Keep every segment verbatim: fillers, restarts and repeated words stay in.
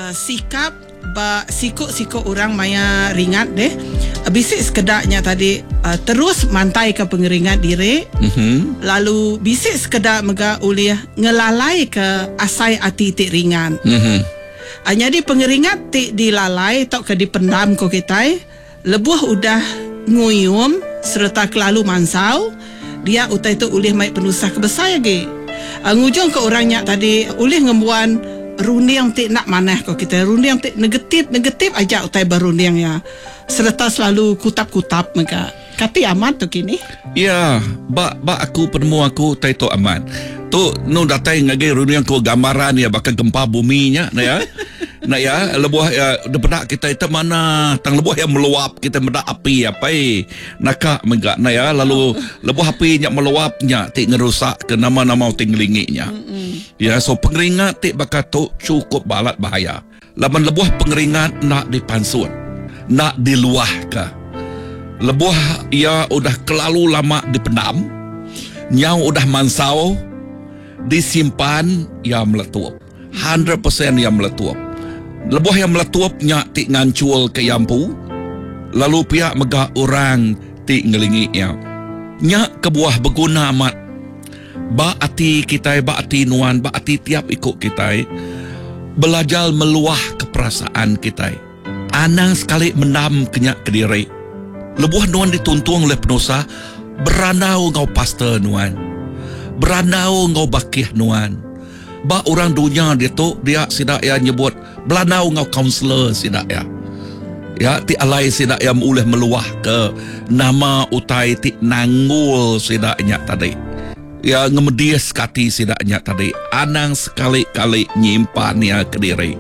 uh, sikap ba sikut-sikut orang maya ringat deh. Bisik sekedarnya tadi uh, terus mantai ke pengeringat diri. Mm-hmm. Lalu bisik sekedar mega ulih ngelalai ke asai ati tik ringan. Mm-hmm. Uh, jadi pengeringat tik dilalai tak ke dipendam ko kita. Lebuh udah nguyum serta kelalu mansau. Dia utai tu ulih mai penusah kebesar lagi. Uh, ngujung ke orangnya tadi ulih ngembuan runding tik nak manah kau kita runding tik negatif negatif aja utai berunding ya serta selalu kutap-kutap mereka kati amat tu kini ya ba ba aku penemu aku tai tu aman tu nu datai ngage runding ko gambaran ya bakal gempa buminya nah ya nah ya lebuh ya depada kita itu mana tang lebuh yang meluap kita meda api apa eh naka megak nah ya lalu lebuh api nya meluapnya tik ngerusak ke nama-nama tinglinginya. Ya, so pengeringat tik bakal tu cukup balat bahaya. Laban lebuh pengeringat nak dipansut, nak diluah ke. Lebuh ia udah kelalu lama dipendam, nyau udah mansau, disimpan ia meletup. one hundred percent ia meletup. Lebuh yang meletupnya tik ngancul ke yampu, lalu pihak megah orang tik ngelingiknya. Nyak kebuah berguna amat. Ba ati kita, ba ati nuan, ba ati tiap ikut kita belajar meluah keperasaan kita. Anang sekali mendam kenyak ke diri. Lebuh nuan dituntung oleh penusa, beranau ngau pastor nuan, beranau ngau bakih nuan. Ba orang dunia dia tu dia sidak ya nyebut beranau ngau counselor sidak ya. Ya ti alai sidak yang boleh meluah ke nama utai ti nanggul sidaknya tadi. Ya ngemedias kati sidaknya tadi anang sekali-kali nyimpannya ke diri.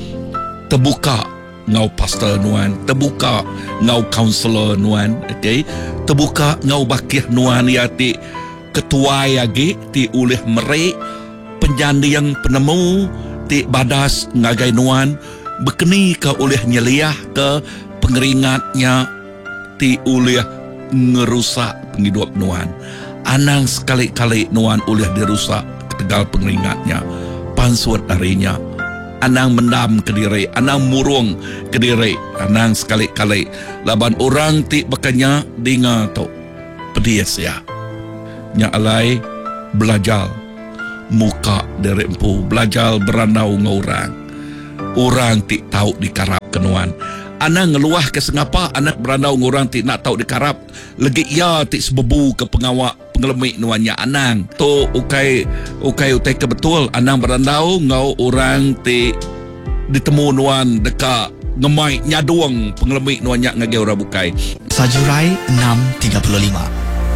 Terbuka ngau pastor nuan, terbuka ngau counselor nuan, okay? Terbuka ngau bakih nuan ya ti ketua yagi ti ulih merik penjandiang penemu ti badas ngagai nuan bekeni ke ulih nyeliah ke pengeringatnya ti ulih ngerusak penghidup nuan. Anang sekali-kali nuan ulih dirusak ketegal pengeringatnya pansut harinya anang mendam ke diri anang murung ke diri anang sekali-kali laban orang ti bekanya dengar tu pedias ya nya alai belajar muka dari empu belajar beranau ngorang orang ti tahu dikarap kenuan anak ngeluah ke sengapa anak beranau ngorang ti nak tahu dikarap lagi ia ti sebebu ke pengawak pengelemik nuannya anang tu ukai ukai utai ke betul anang berandau ngau orang ti ditemu nuan dekat ngemai nyaduang pengelemik nuannya ngage orang bukai Sajurai enam tiga puluh lima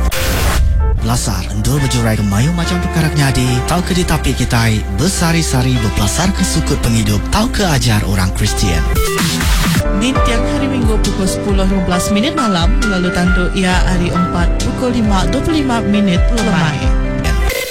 Lasar endur berjurai kemayu macam perkara nyadi tau ke ditapi kita bersari-sari berpelasar ke sukut penghidup tau ke ajar orang Kristian di tiap hari Minggu pukul sepuluh lima belas minit malam lalu tantu ia hari empat pukul lima dua puluh lima minit lemai.